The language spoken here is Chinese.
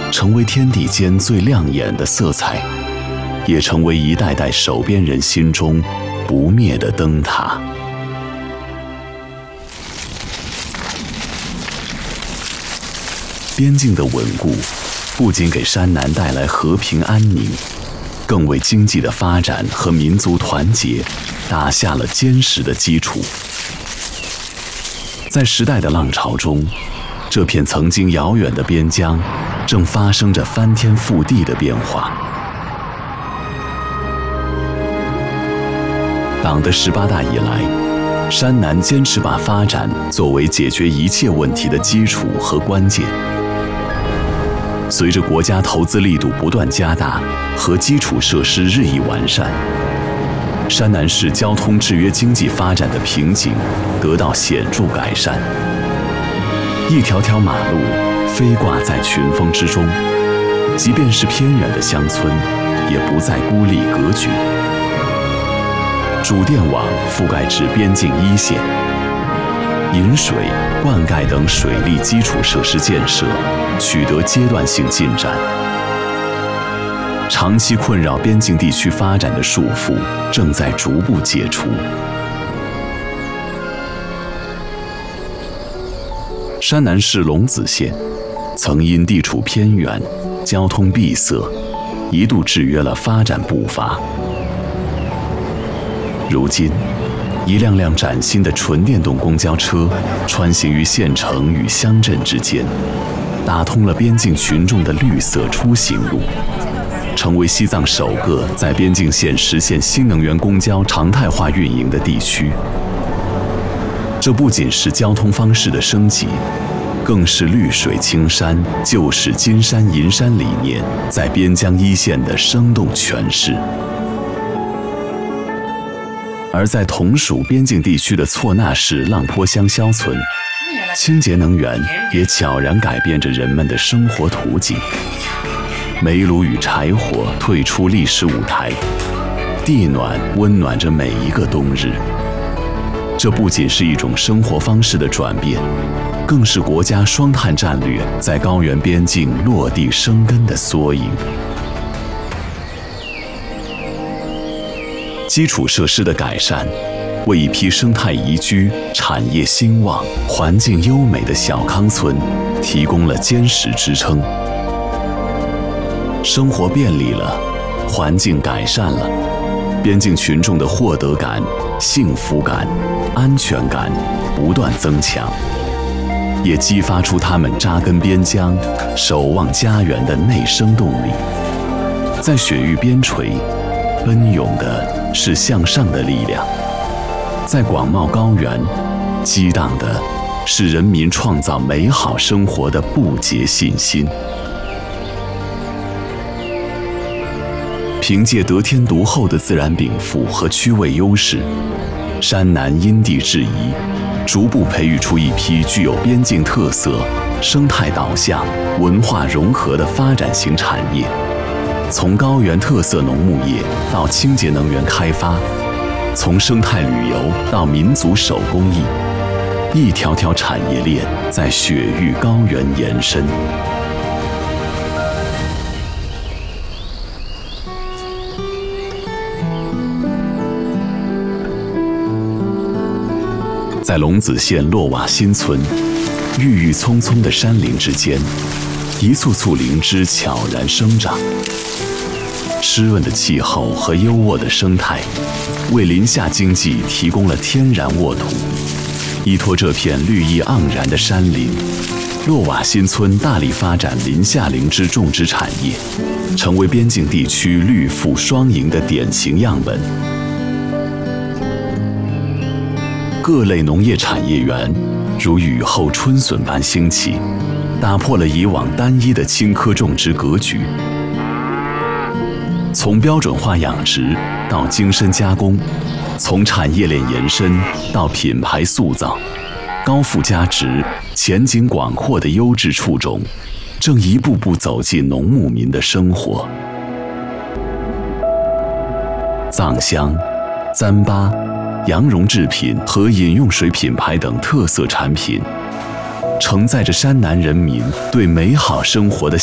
成为天地间最亮眼的色彩，也成为一代代守边人心中不灭的灯塔。边境的稳固，不仅给山南带来和平安宁，更为经济的发展和民族团结打下了坚实的基础。在时代的浪潮中，这片曾经遥远的边疆正发生着翻天覆地的变化。党的18大以来，山南坚持把发展作为解决一切问题的基础和关键。随着国家投资力度不断加大和基础设施日益完善，山南市交通制约经济发展的瓶颈得到显著改善。一条条马路飞挂在群峰之中，即便是偏远的乡村，也不再孤立隔绝。主电网覆盖至边境一线，引水、灌溉等水利基础设施建设取得阶段性进展。长期困扰边境地区发展的束缚正在逐步解除。山南市龙子县曾因地处偏远、交通闭塞，一度制约了发展步伐。如今，一辆辆崭新的纯电动公交车穿行于县城与乡镇之间，打通了边境群众的绿色出行路，成为西藏首个在边境县实现新能源公交常态化运营的地区。这不仅是交通方式的升级，更是绿水青山、旧时金山银山理念在边疆一线的生动诠释。而在同属边境地区的错那市浪坡乡肖村，清洁能源也悄然改变着人们的生活图景。煤炉与柴火退出历史舞台，地暖温暖着每一个冬日。这不仅是一种生活方式的转变，更是国家双碳战略在高原边境落地生根的缩影。基础设施的改善，为一批生态宜居、产业兴旺、环境优美的小康村提供了坚实支撑。生活便利了，环境改善了，边境群众的获得感、幸福感、安全感不断增强，也激发出他们扎根边疆、守望家园的内生动力。在雪域边陲，奔涌的是向上的力量；在广袤高原，激荡的是人民创造美好生活的不竭信心。凭借得天独厚的自然禀赋和区位优势，山南因地制宜，逐步培育出一批具有边境特色、生态导向、文化融合的发展型产业。从高原特色农牧业到清洁能源开发，从生态旅游到民族手工艺，一条条产业链在雪域高原延伸。在龙子县洛瓦新村，郁郁葱葱的山林之间，一簇簇灵芝悄然生长。湿润的气候和优渥的生态，为林下经济提供了天然沃土。依托这片绿意盎然的山林，洛瓦新村大力发展林下灵芝种植产业，成为边境地区绿富双赢的典型样本。各类农业产业园如雨后春笋般兴起，打破了以往单一的青稞种植格局。从标准化养殖到精深加工，从产业链延伸到品牌塑造，高附加值、前景广阔的优质畜种，正一步步走进农牧民的生活。藏香、糌粑、羊绒制品和饮用水品牌等特色产品，承载着山南人民对美好生活的